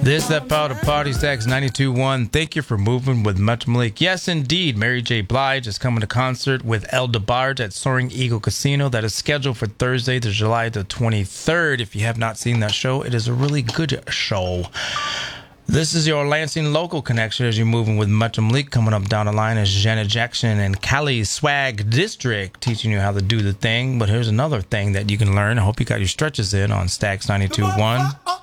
This episode of Party Stacks 92.1. Thank you for moving with Much Malik. Yes, indeed, Mary J. Blige is coming to concert with El DeBarge at Soaring Eagle Casino. That is scheduled for Thursday, July the 23rd. If you have not seen that show, it is a really good show. This is your Lansing local connection as you're moving with Much Malik. Coming up down the line is Janet Jackson and Cali Swag District teaching you how to do the thing. But here's another thing that you can learn. I hope you got your stretches in on Stacks 92.1.